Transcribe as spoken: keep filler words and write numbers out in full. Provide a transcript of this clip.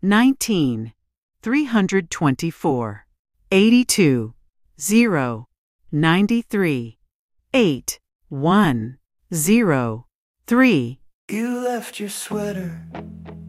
nineteen, three hundred twenty-four, eighty-two, zero, ninety-three, eight, one, zero, three. You left your sweater